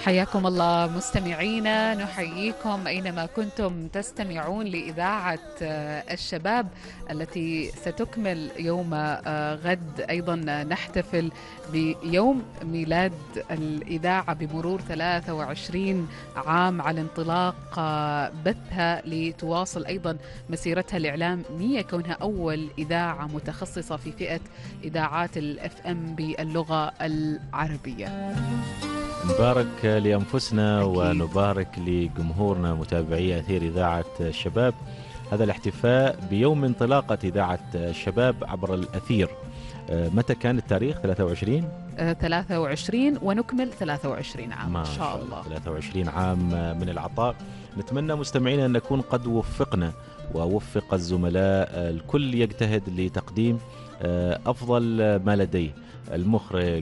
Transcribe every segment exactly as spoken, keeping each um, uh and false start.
حياكم الله مستمعينا، نحييكم أينما كنتم تستمعون لإذاعة الشباب التي ستكمل يوم غد. أيضا نحتفل بيوم ميلاد الإذاعة بمرور ثلاثة وعشرين عام على انطلاق بثها لتواصل أيضا مسيرتها الإعلامية، كونها أول إذاعة متخصصة في فئة إذاعات الإف إم باللغة العربية. نبارك لأنفسنا أكيد. ونبارك لجمهورنا متابعي أثير إذاعة الشباب. هذا الاحتفاء بيوم انطلاقة إذاعة الشباب عبر الأثير. متى كان التاريخ؟ ثلاثة وعشرين ثلاثة وعشرين ونكمل ثلاثة وعشرين عام ما إن شاء الله. ثلاثة وعشرين عام من العطاء. نتمنى مستمعينا أن نكون قد وفقنا ووفق الزملاء الكل يجتهد لتقديم أفضل ما لديه، المخرج،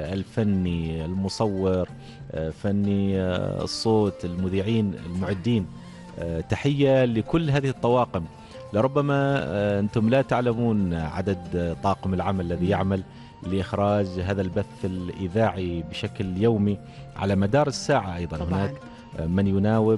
الفني، المصور، فني الصوت، المذيعين، المعدين. تحية لكل هذه الطواقم. لربما أنتم لا تعلمون عدد طاقم العمل الذي يعمل لإخراج هذا البث الإذاعي بشكل يومي على مدار الساعة. أيضا طبعاً. هناك من يناوب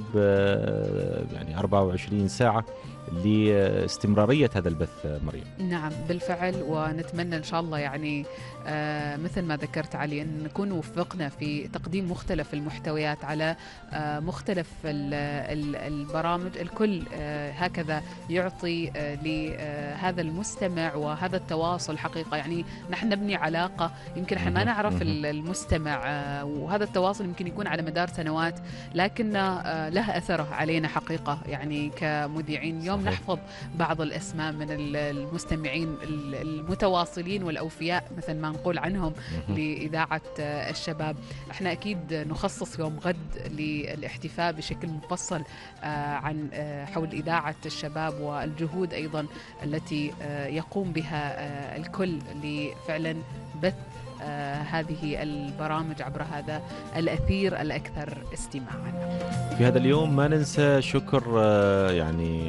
يعني أربعة وعشرين ساعة لاستمرارية هذا البث. مريم، نعم بالفعل، ونتمنى إن شاء الله يعني آه مثل ما ذكرت علي أن نكون وفقنا في تقديم مختلف المحتويات على آه مختلف ال ال البرامج. الكل آه هكذا يعطي آه لهذا المستمع وهذا التواصل حقيقة. يعني نحن نبني علاقة، يمكن احنا ما نعرف المستمع، آه وهذا التواصل يمكن يكون على مدار سنوات، لكن آه له أثره علينا حقيقة. يعني كمذيعين اليوم نحفظ بعض الأسماء من المستمعين المتواصلين والأوفياء مثل ما نقول عنهم لإذاعة الشباب. احنا أكيد نخصص يوم غد للاحتفاء بشكل مفصل عن حول إذاعة الشباب والجهود أيضا التي يقوم بها الكل لفعلا بث آه هذه البرامج عبر هذا الأثير الأكثر استماعا. في هذا اليوم ما ننسى شكر آه يعني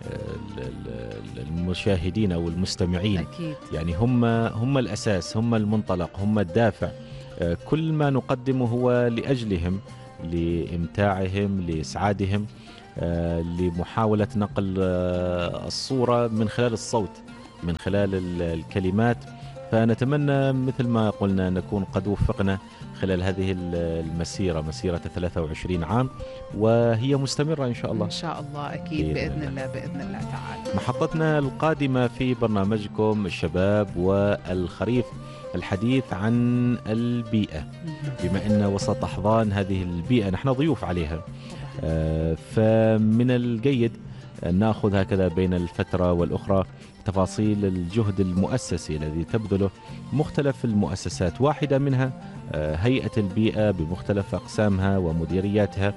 المشاهدين أو المستمعين. أكيد. يعني هم هم الأساس، هم المنطلق، هم الدافع. كل ما نقدمه هو لأجلهم، لإمتاعهم، لإسعادهم، لمحاولة نقل الصورة من خلال الصوت، من خلال الكلمات. فنتمنى مثل ما قلنا نكون قد وفقنا خلال هذه المسيرة، مسيرة ثلاثة وعشرين عام، وهي مستمرة إن شاء الله. إن شاء الله أكيد بإذن, بإذن الله. الله بإذن الله تعالى. محطتنا القادمة في برنامجكم الشباب والخريف الحديث عن البيئة، بما أن وسط أحضان هذه البيئة نحن ضيوف عليها. آه فمن الجيد أن نأخذ هكذا بين الفترة والأخرى تفاصيل الجهد المؤسسي الذي تبذله مختلف المؤسسات، واحدة منها هيئة البيئة بمختلف أقسامها ومديرياتها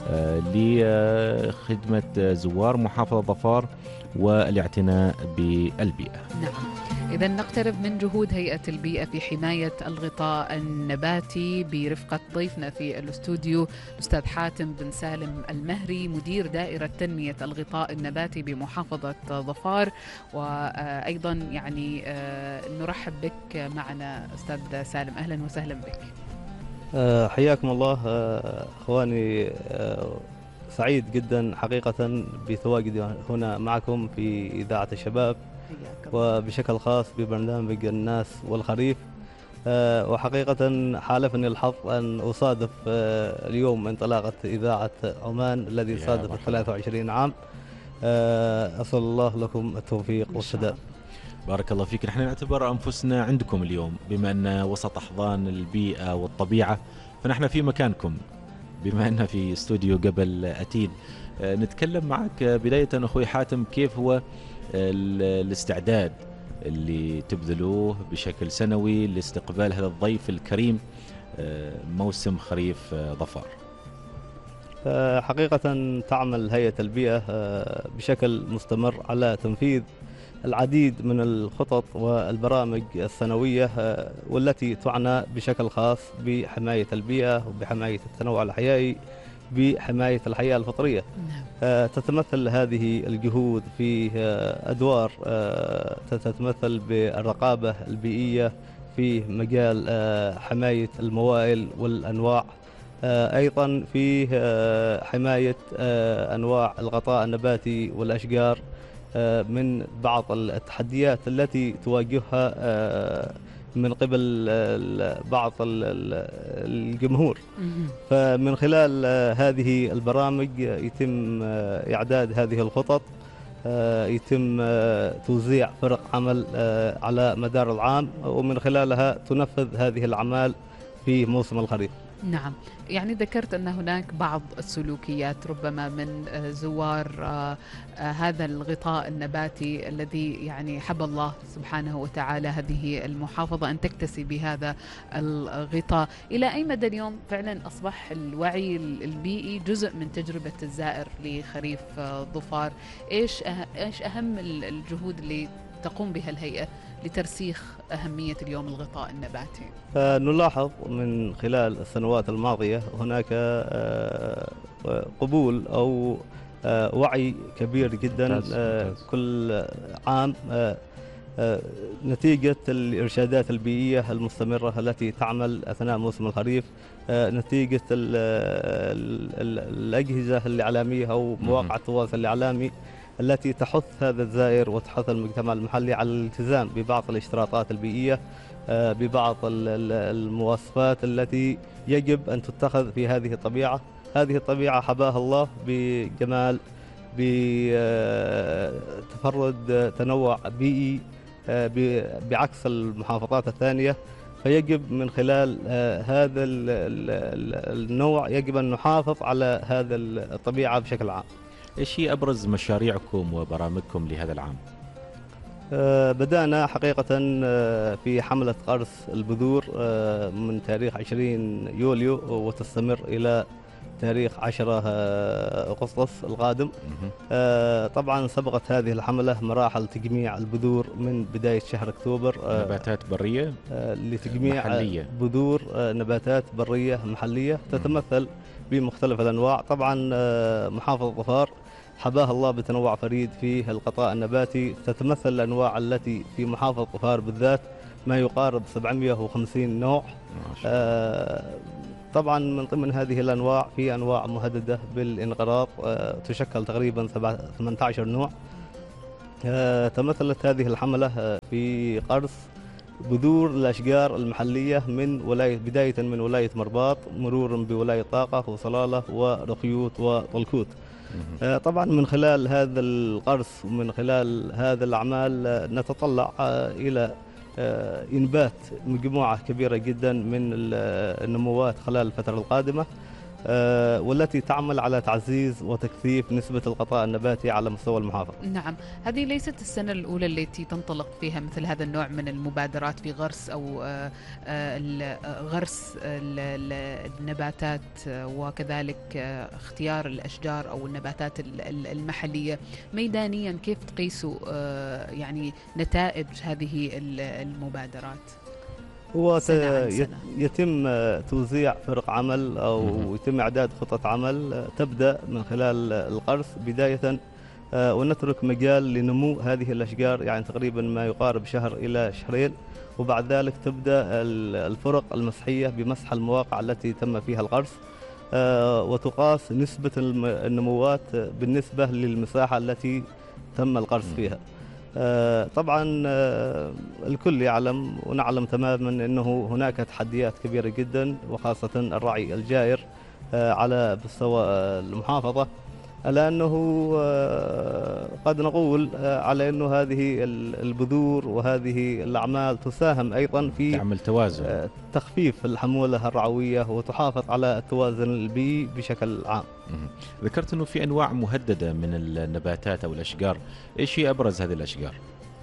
لخدمة زوار محافظة ظفار والاعتناء بالبيئة. نعم، إذا نقترب من جهود هيئة البيئة في حماية الغطاء النباتي برفقة ضيفنا في الاستوديو الأستاذ حاتم بن سالم المهري، مدير دائرة تنمية الغطاء النباتي بمحافظة ظفار. وأيضا يعني نرحب بك معنا أستاذ سالم، أهلا وسهلا بك. حياكم الله أخواني، سعيد جدا حقيقة بتواجدي هنا معكم في إذاعة الشباب، وبشكل خاص ببرنامج الناس والخريف. وحقيقة حالفني الحظ أن أصادف اليوم انطلاقة إذاعة عمان الذي صادف ثلاثة وعشرين عام. أسأل الله لكم التوفيق والسداد. بارك الله فيك. نحن نعتبر أنفسنا عندكم اليوم، بما أن وسط أحضان البيئة والطبيعة فنحن في مكانكم، بما أن في استوديو جبل أتيد. نتكلم معك بداية أخوي حاتم، كيف هو الاستعداد اللي تبذلوه بشكل سنوي لاستقبال هذا الضيف الكريم موسم خريف ظفار؟ حقيقة تعمل هيئة البيئة بشكل مستمر على تنفيذ العديد من الخطط والبرامج السنوية والتي تعنى بشكل خاص بحماية البيئة وبحماية التنوع الحيوي، بحماية الحياة الفطرية. تتمثل هذه الجهود في أدوار تتمثل بالرقابة البيئية في مجال حماية الموائل والأنواع أيضا فيه حماية أنواع الغطاء النباتي والأشجار من بعض التحديات التي تواجهها من قبل بعض الجمهور. فمن خلال هذه البرامج يتم إعداد هذه الخطط، يتم توزيع فرق عمل على مدار العام، ومن خلالها تنفذ هذه الأعمال في موسم الخريف. نعم، يعني ذكرت أن هناك بعض السلوكيات ربما من زوار هذا الغطاء النباتي الذي يعني حب الله سبحانه وتعالى هذه المحافظة أن تكتسي بهذا الغطاء. إلى أي مدى اليوم فعلا أصبح الوعي البيئي جزء من تجربة الزائر لخريف ظفار؟ إيش إيش أهم الجهود اللي تقوم بها الهيئة لترسيخ أهمية اليوم الغطاء النباتي؟ نلاحظ من خلال السنوات الماضية هناك قبول أو وعي كبير جدا كل عام نتيجة الإرشادات البيئية المستمرة التي تعمل أثناء موسم الخريف، نتيجة الأجهزة الإعلامية أو مواقع التواصل الإعلامي التي تحث هذا الزائر وتحث المجتمع المحلي على الالتزام ببعض الاشتراطات البيئية، ببعض المواصفات التي يجب أن تتخذ في هذه الطبيعة. هذه الطبيعة حباها الله بجمال، بتفرد تنوع بيئي بعكس المحافظات الثانية، فيجب من خلال هذا النوع يجب أن نحافظ على هذا الطبيعة بشكل عام. إيش هي أبرز مشاريعكم وبرامجكم لهذا العام؟ بدأنا حقيقة في حملة قرص البذور من تاريخ عشرين يوليو وتستمر إلى تاريخ عشرة أغسطس القادم. طبعا سبقت هذه الحملة مراحل تجميع البذور من بداية شهر أكتوبر، نباتات برية لتجميع محلية. بذور نباتات برية محلية تتمثل بمختلف الأنواع. طبعا محافظة ظفار حباها الله بتنوع فريد في الغطاء النباتي، تتمثل الأنواع التي في محافظة ظفار بالذات ما يقارب سبعمئة وخمسين نوع. طبعا من ضمن هذه الأنواع في أنواع مهددة بالانقراض تشكل تقريبا ثمانية عشر نوع. تمثلت هذه الحملة في قرص بذور الأشجار المحلية من ولاية بداية من ولاية مرباط مرورا بولاية طاقة وصلالة ورخيوت وطلكوت. طبعا من خلال هذا القرص ومن خلال هذا الأعمال نتطلع إلى إنبات مجموعة كبيرة جدا من النموات خلال الفترة القادمة، والتي تعمل على تعزيز وتكثيف نسبة الغطاء النباتي على مستوى المحافظة. نعم، هذه ليست السنة الأولى التي تنطلق فيها مثل هذا النوع من المبادرات في غرس أو غرس النباتات وكذلك اختيار الأشجار أو النباتات المحلية. ميدانيا كيف تقيسوا يعني نتائج هذه المبادرات؟ هو يتم توزيع فرق عمل أو يتم إعداد خطة عمل تبدأ من خلال القرص بداية، ونترك مجال لنمو هذه الأشجار يعني تقريبا ما يقارب شهر إلى شهرين، وبعد ذلك تبدأ الفرق المسحية بمسح المواقع التي تم فيها القرص، وتقاس نسبة النموات بالنسبة للمساحة التي تم القرص فيها. طبعا الكل يعلم ونعلم تماما أنه هناك تحديات كبيرة جدا، وخاصة الرعي الجائر على مستوى المحافظة، على أنه قد نقول على أنه هذه البذور وهذه الأعمال تساهم أيضا في تعمل توازن تخفيف الحمولة الرعوية وتحافظ على التوازن البيئي بشكل عام. ذكرت أنه في أنواع مهددة من النباتات أو الأشجار، إيش هي أبرز هذه الأشجار؟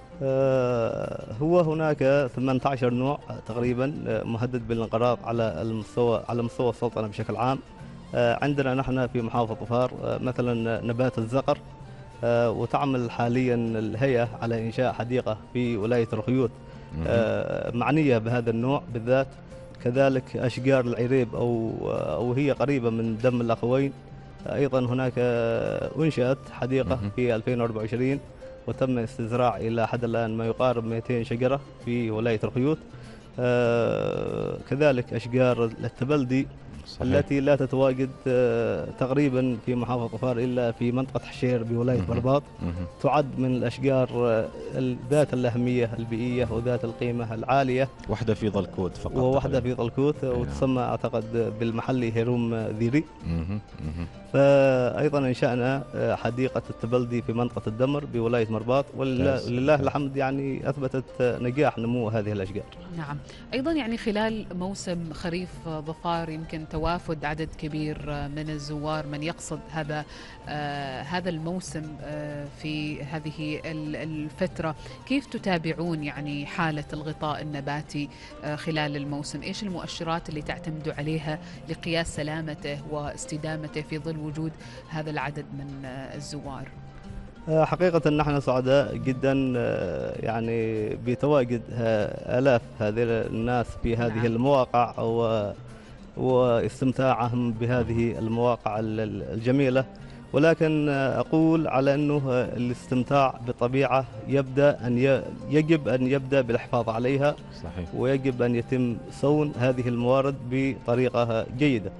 هو هناك ثمانية عشر نوع تقريبا مهدد بالانقراض على المستوى على مستوى السلطنة بشكل عام. عندنا نحن في محافظة ظفار مثلا نبات الزقر، وتعمل حاليا الهيئة على إنشاء حديقة في ولاية رخيوت معنية بهذا النوع بالذات. كذلك أشجار العريب أو أو هي قريبة من دم الأخوين، أيضا هناك أنشأت حديقة في ألفين وأربعة وعشرين وتم استزراع إلى حد الآن ما يقارب مئتين شجرة في ولاية رخيوت. كذلك أشجار التبلدي صحيح. التي لا تتواجد تقريبا في محافظة ظفار إلا في منطقة حشير بولاية برباط. تعد من الأشجار ذات الأهمية البيئية وذات القيمة العالية. واحدة في ظلكوت فقط، وواحدة في ظلكوت، وتسمى أعتقد بالمحلي هيروم ذيري. فأيضا أنشأنا حديقة التبلدي في منطقة الدمر بولاية مرباط، ولله الحمد يعني أثبتت نجاح نمو هذه الأشجار. نعم. أيضا يعني خلال موسم خريف ظفار يمكن توافد عدد كبير من الزوار من يقصد هذا آه هذا الموسم آه في هذه الفترة. كيف تتابعون يعني حالة الغطاء النباتي آه خلال الموسم؟ إيش المؤشرات اللي تعتمدوا عليها لقياس سلامته واستدامته في ظل وجود هذا العدد من آه الزوار؟ حقيقة نحن سعداء جدا يعني بتواجد آلاف هذه الناس في هذه نعم. المواقع و واستمتاعهم بهذه المواقع الجميلة، ولكن أقول على أنه الاستمتاع بالطبيعة يبدأ أن يجب أن يبدأ بالحفاظ عليها. صحيح. ويجب أن يتم صون هذه الموارد بطريقة جيدة.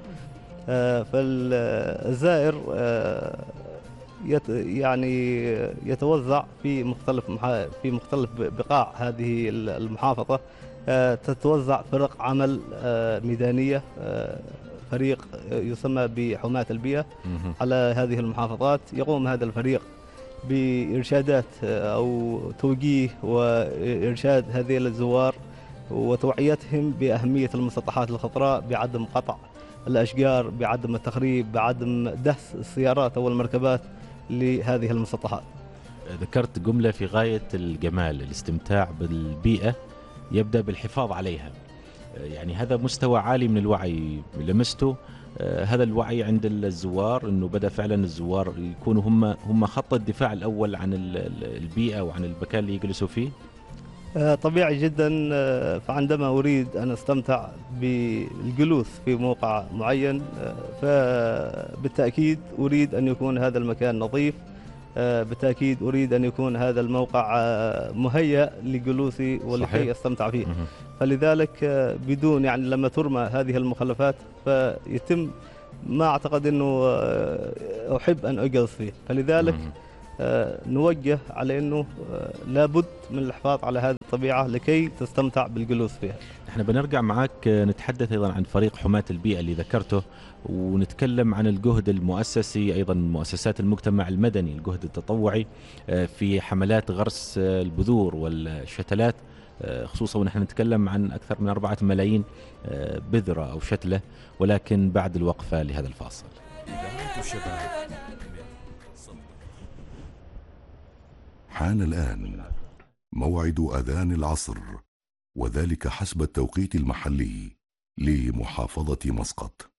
فالزائر يعني يتوزع في مختلف في مختلف بقاع هذه المحافظة. تتوزع فرق عمل ميدانية، فريق يسمى بحماة البيئة على هذه المحافظات. يقوم هذا الفريق بإرشادات أو توجيه وإرشاد هذه الزوار وتوعيتهم بأهمية المسطحات الخضراء، بعدم قطع الأشجار، بعدم التخريب، بعدم دهس السيارات أو المركبات لهذه المسطحات. ذكرت جملة في غاية الجمال: الاستمتاع بالبيئة يبدأ بالحفاظ عليها. يعني هذا مستوى عالي من الوعي لمسته. هذا الوعي عند الزوار، انه بدأ فعلا الزوار يكونوا هم هم خط الدفاع الأول عن البيئة وعن المكان اللي يجلسوا فيه. طبيعي جدا. فعندما أريد أن أستمتع بالجلوس في موقع معين، فبالتأكيد أريد أن يكون هذا المكان نظيف. بالتأكيد أريد أن يكون هذا الموقع مهيأ لجلوسي ولكي أستمتع فيه. فلذلك بدون يعني لما ترمى هذه المخلفات فيتم ما أعتقد أنه أحب أن أجلس فيه. فلذلك نوجه على أنه لابد من الحفاظ على هذه الطبيعة لكي تستمتع بالجلوس فيها. احنا بنرجع معك نتحدث أيضا عن فريق حماة البيئة اللي ذكرته، ونتكلم عن الجهد المؤسسي أيضا مؤسسات المجتمع المدني، الجهد التطوعي في حملات غرس البذور والشتلات، خصوصا ونحن نتكلم عن أكثر من أربعة ملايين بذرة أو شتلة. ولكن بعد الوقفة لهذا الفاصل. حان الآن موعد أذان العصر، وذلك حسب التوقيت المحلي لمحافظة مسقط.